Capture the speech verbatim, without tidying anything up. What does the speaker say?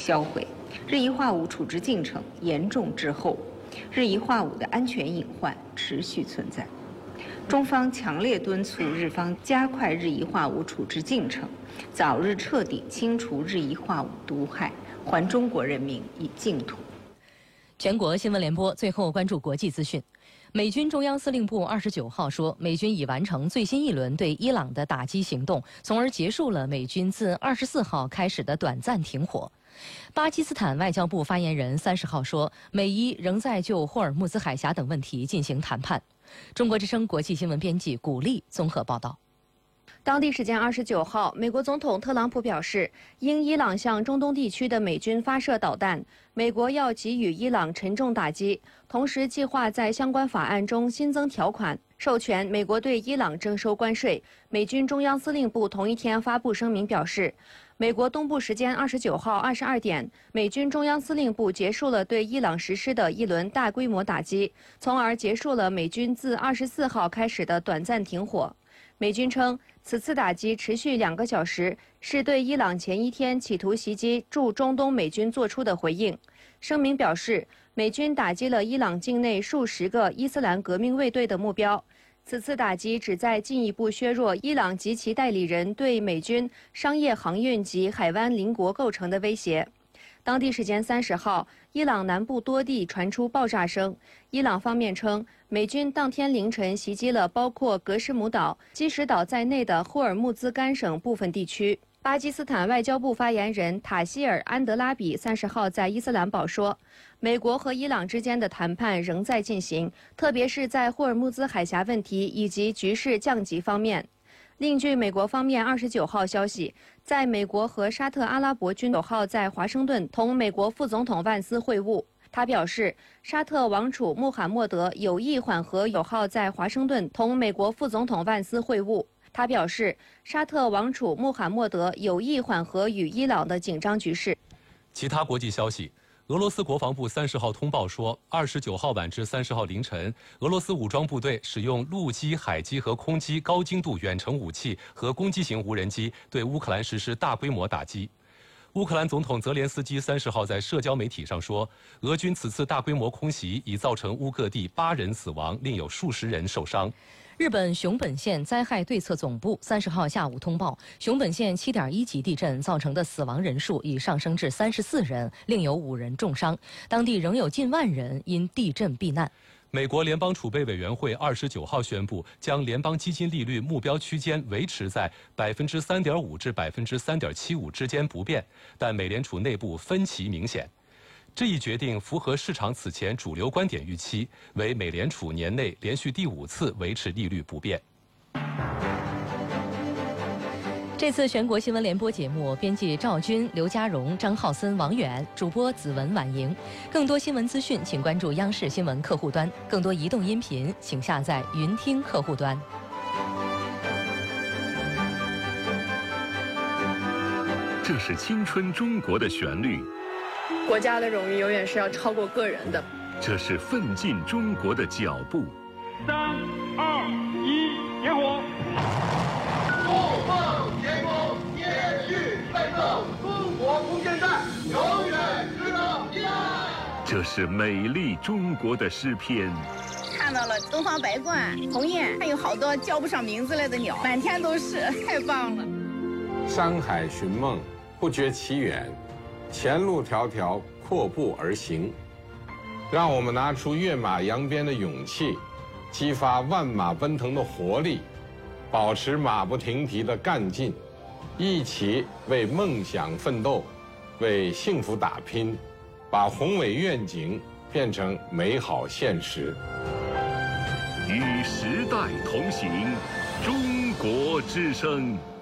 销毁，日益化武处置进程严重滞后，日益化武的安全隐患持续存在。中方强烈敦促日方加快日益化武处置进程，早日彻底清除日益化武毒害，还中国人民以净土。 全国新闻联播最后关注国际资讯。美军中央司令部二十九号说，美军已完成最新一轮对伊朗的打击行动，从而结束了美军自二十四号开始的短暂停火。巴基斯坦外交部发言人三十号说，美伊仍在就霍尔木兹海峡等问题进行谈判。中国之声国际新闻编辑古丽综合报道。 当地时间二十九号，美国总统特朗普表示，因伊朗向中东地区的美军发射导弹，美国要给予伊朗沉重打击，同时计划在相关法案中新增条款，授权美国对伊朗征收关税。美军中央司令部同一天发布声明表示，美国东部时间二十九号二十二点，美军中央司令部结束了对伊朗实施的一轮大规模打击，从而结束了美军自二十四号开始的短暂停火。美军称，此次打击持续两个小时，是对伊朗前一天企图袭击驻中东美军做出的回应。声明表示，美军打击了伊朗境内数十个伊斯兰革命卫队的目标。此次打击旨在进一步削弱伊朗及其代理人对美军商业航运及海湾邻国构成的威胁。当地时间三十号，伊朗南部多地传出爆炸声。伊朗方面称，美军当天凌晨袭击了包括格什姆岛、基什岛在内的霍尔木兹干省部分地区。巴基斯坦外交部发言人塔希尔·安德拉比三十号在伊斯兰堡说，美国和伊朗之间的谈判仍在进行，特别是在霍尔木兹海峡问题以及局势降级方面。另据美国方面二十九号消息，在美国和沙特阿拉伯军九号在华盛顿同美国副总统万斯会晤。他表示，沙特王储穆罕默德有意缓和九号在华盛顿同美国副总统万斯会晤。他表示，沙特王储穆罕默德有意缓和与伊朗的紧张局势。 其他国际消息。俄罗斯国防部三十号通报说，二十九号晚至三十号凌晨，俄罗斯武装部队使用陆基、海基和空基高精度远程武器和攻击型无人机对乌克兰实施大规模打击。乌克兰总统泽连斯基三十号在社交媒体上说，俄军此次大规模空袭已造成乌各地八人死亡，另有数十人受伤。 日本熊本县灾害对策总部三十号下午通报，熊本县七点一级地震造成的死亡人数已上升至三十四人，另有五人重伤，当地仍有近万人因地震避难。 美国联邦储备委员会二十九号宣布，将联邦基金利率目标区间维持在百分之三点五至百分之三点七五之间不变，但美联储内部分歧明显。这一决定符合市场此前主流观点预期，为美联储年内连续第五次维持利率不变。 这次全国新闻联播节目，编辑赵军、刘家荣、张浩森、王远，主播子文、婉莹。更多新闻资讯，请关注央视新闻客户端；更多移动音频，请下载云听客户端。 这是青春中国的旋律。 国家的荣誉永远是要超过个人的。 这是奋进中国的脚步。 三、二、一，点火！ 不放前功，延续奋斗，中国空间站永远值得依赖。 这是美丽中国的诗篇。 看到了东方白鹳、鸿雁，还有好多叫不上名字来的鸟，满天都是，太棒了。 山海寻梦，不觉其远。前路迢迢，阔步而行。让我们拿出跃马扬鞭的勇气，激发万马奔腾的活力，保持马不停蹄的干劲，一起为梦想奋斗，为幸福打拼，把宏伟愿景变成美好现实。 与时代同行，中国之声。